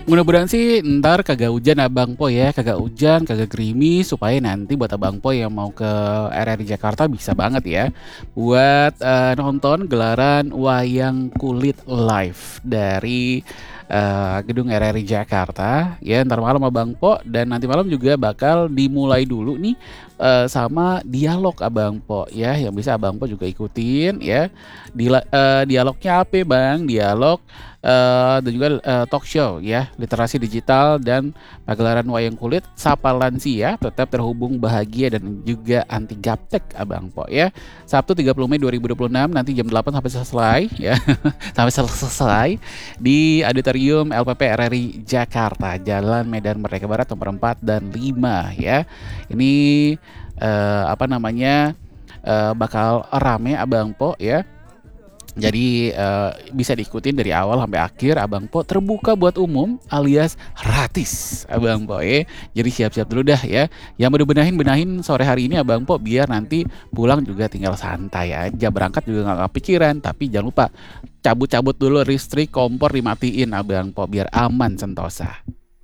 Mudah-mudahan sih ntar kagak hujan Abang Po ya, kagak hujan, kagak gerimis, supaya nanti buat Abang Po yang mau ke RRI Jakarta bisa banget ya buat nonton gelaran wayang kulit live dari gedung RRI Jakarta ya ntar malam Abang Po, dan nanti malam juga bakal dimulai dulu nih sama dialog Abang Po ya, yang bisa Abang Po juga ikutin ya. Dialognya apa Bang? Dialog dan juga talk show ya, literasi digital dan pagelaran wayang kulit Sapa Lansia tetap terhubung bahagia dan juga anti gaptek Abang Po ya. Sabtu 30 Mei 2026 nanti jam 8 sampai selesai ya. Sampai selesai di Auditorium LPP RRI Jakarta, Jalan Medan Merdeka Barat nomor 4 dan 5 ya. Ini bakal rame Abang Po ya. Jadi bisa diikutin dari awal sampai akhir Abang Po, terbuka buat umum alias gratis Abang Po ya. Jadi siap-siap dulu dah ya. Yang mau benahin sore hari ini Abang Po, biar nanti pulang juga tinggal santai aja. Berangkat juga gak kepikiran. Tapi jangan lupa cabut-cabut dulu listrik, kompor dimatiin Abang Po biar aman sentosa.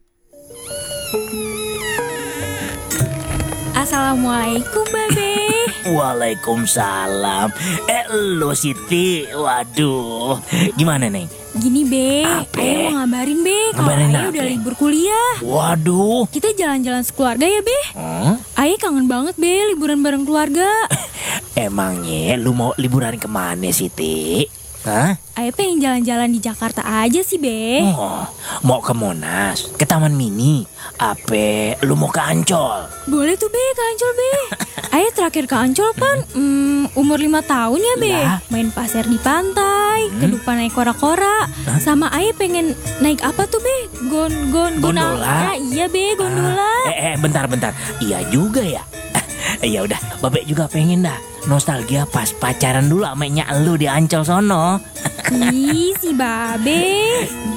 Assalamualaikum Babe. Waalaikumsalam. Lo Siti, waduh, gimana nih? Gini Be, Apa? Ayah mau ngabarin Be kalau Ngabarin Ayah apa? udah libur kuliah. Waduh. Kita jalan-jalan sekeluarga ya Be. Ayah kangen banget Be liburan bareng keluarga. Emangnya lu mau liburan kemana Siti? Hah? Ayah pengen jalan-jalan di Jakarta aja sih Be. Oh, mau ke Monas, ke Taman Mini, apa lu mau ke Ancol? Boleh tuh Be, ke Ancol Be. Ayah terakhir ke Ancol kan umur 5 tahun ya Be. Lah. Main pasir di pantai, ke depan naik kora-kora. Sama Ayah pengen naik apa tuh Be? Gondola? Iya Be, gondola. Bentar. Iya juga ya. Ya udah, Babe juga pengen dah nostalgia pas pacaran dulu sama nyak lu di Ancol sono. Ih, si Babe.